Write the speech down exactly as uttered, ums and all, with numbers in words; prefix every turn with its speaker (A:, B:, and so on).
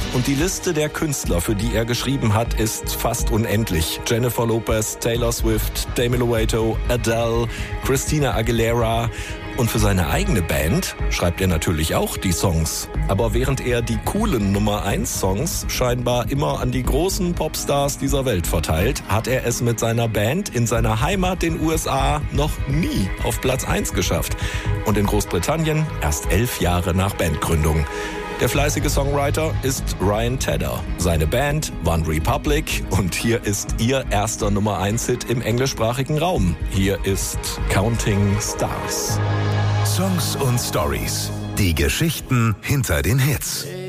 A: Und die Liste der Künstler, für die er geschrieben hat, ist fast unendlich. Jennifer Lopez, Taylor Swift, Demi Lovato, Adele, Christina Aguilera. Und für seine eigene Band schreibt er natürlich auch die Songs. Aber während er die coolen Nummer eins Songs scheinbar immer an die großen Popstars dieser Welt verteilt, hat er es mit seiner Band in seiner Heimat, den U S A, noch nie auf Platz eins geschafft. Und in Großbritannien erst elf Jahre nach Bandgründung. Der fleißige Songwriter ist Ryan Tedder. Seine Band One Republic und hier ist ihr erster Nummer eins Hit im englischsprachigen Raum. Hier ist Counting Stars.
B: Songs und Stories. Die Geschichten hinter den Hits.